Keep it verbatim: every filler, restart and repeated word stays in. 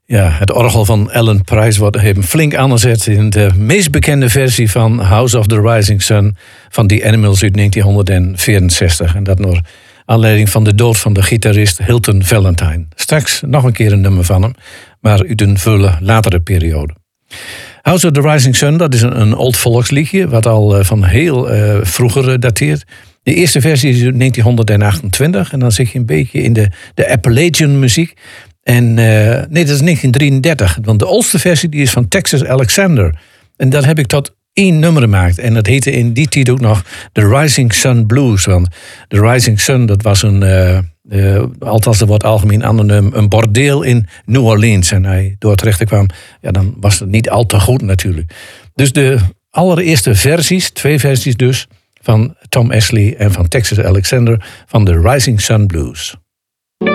Ja, het orgel van Alan Price wordt even flink aangezet in de meest bekende versie van House of the Rising Sun van The Animals uit negentien vierenzestig. En dat naar aanleiding van de dood van de gitarist Hilton Valentine. Straks nog een keer een nummer van hem, maar uit een veel latere periode. House of the Rising Sun, dat is een, een oud volksliedje, wat al uh, van heel uh, vroeger dateert. De eerste versie is uit negentien achtentwintig en dan zit je een beetje in de, de Appalachian muziek. En uh, nee, dat is negentien drieëndertig, want de oudste versie die is van Texas Alexander. En dat heb ik tot één nummer gemaakt. En dat heette in die tijd ook nog The Rising Sun Blues. Want The Rising Sun, dat was een, uh, uh, althans dat wordt algemeen anonym, een bordeel in New Orleans. En hij door het rechten kwam, ja, dan was het niet al te goed natuurlijk. Dus de allereerste versies, twee versies dus, van Tom Ashley en van Texas Alexander van The Rising Sun Blues.